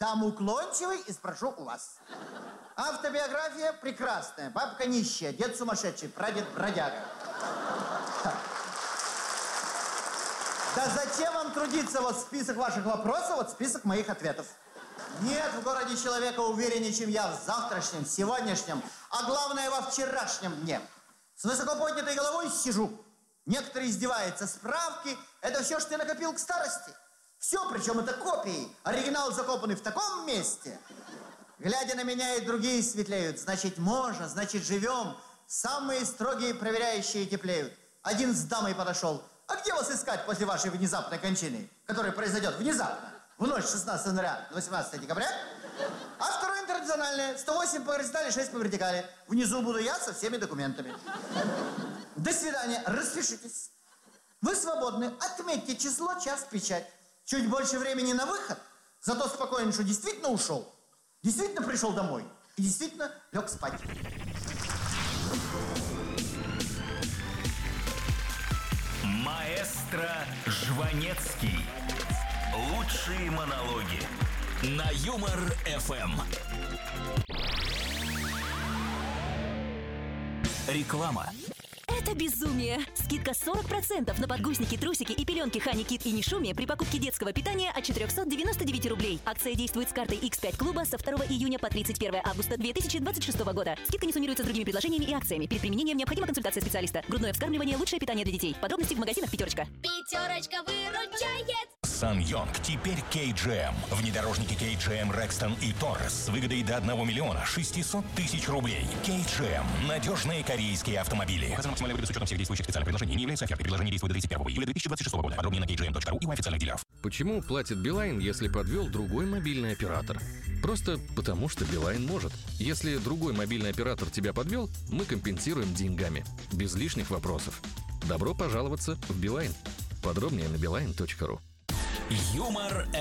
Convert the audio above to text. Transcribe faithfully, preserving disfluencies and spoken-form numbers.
Дам уклончивый и спрошу у вас. Автобиография прекрасная. Бабка нищая, дед сумасшедший, прадед бродяга. Да зачем вам трудиться? Вот список ваших вопросов, вот список моих ответов. Нет в городе человека увереннее, чем я в завтрашнем, сегодняшнем, а главное во вчерашнем дне. С высоко поднятой головой сижу. Некоторые издеваются. Справки – это все, что ты накопил к старости. Все, причем это копии. Оригинал закопанный в таком месте. Глядя на меня, и другие светлеют. Значит, можно, значит, живем. Самые строгие проверяющие теплеют. Один с дамой подошел. А где вас искать после вашей внезапной кончины, которая произойдет внезапно, в ночь шестнадцатого января на восемнадцатое декабря? А второе интернациональное. сто восемь по горизонтали, шесть по вертикали. Внизу буду я со всеми документами. До свидания. Распишитесь. Вы свободны. Отметьте число, час, печать. Чуть больше времени на выход. Зато спокойно, что действительно ушел. Действительно пришел домой. И действительно лег спать. Маэстро Жванецкий. Лучшие монологи. На Юмор-ФМ. Реклама. Это безумие! Скидка сорок процентов на подгузники, трусики и пеленки Honey Kid и Нишуми при покупке детского питания от четыреста девяносто девять рублей. Акция действует с картой икс пять клуба со второго июня по тридцать первое августа две тысячи двадцать шестого года. Скидка не суммируется с другими предложениями и акциями. Перед применением необходима консультация специалиста. Грудное вскармливание – лучшее питание для детей. Подробности в магазинах «Пятерочка». Пятерочка выручает! Сан-Йонг теперь кей джи эм. Внедорожники кей джи эм Рекстон и Торрес с выгодой до одного миллиона шестисот тысяч рублей. кей джи эм. Надежные корейские автомобили. Указано максимальная выгода с учетом всех действующих специальных предложений. Не является офертой. Предложение действует до тридцать первого июля две тысячи двадцать шестого года. Подробнее на кей джи эм точка ру и у официальных дилеров. Почему платит Билайн, если подвел другой мобильный оператор? Просто потому, что Билайн может. Если другой мобильный оператор тебя подвел, мы компенсируем деньгами. Без лишних вопросов. Добро пожаловаться в Билайн. Подробнее на билайн точка ру. Юмор